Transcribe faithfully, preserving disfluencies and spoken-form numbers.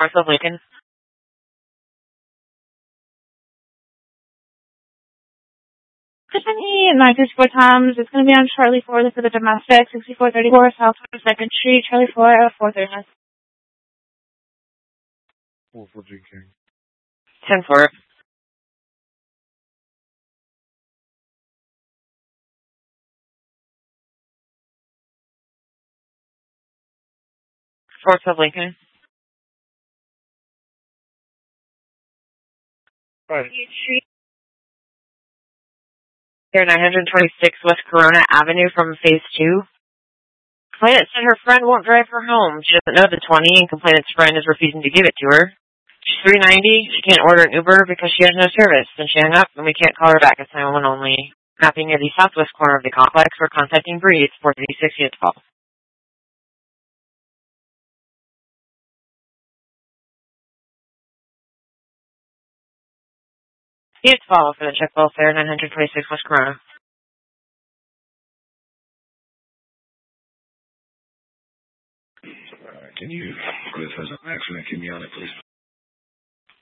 North of Lincoln. Tiffany, nine fifty-four times. It's going to be on Charlie four for the domestic, sixty-four thirty-four South twenty-second Street, Charlie four, four thirty. four four G King. ten four. Fourth of Lincoln. Right. Here, nine twenty-six West Corona Avenue from Phase two. Complainant said her friend won't drive her home. She doesn't know the twenty, and complainant's friend is refusing to give it to her. She's three ninety. She can't order an Uber because she has no service. Then she hung up, and we can't call her back. It's nine one one only. Mapping near the southwest corner of the complex. We're contacting Bree. It's four thirty-six units call. Units follow for the check welfare, nine twenty-six West Corona. Can you, if there's an accident, keep me on it, please?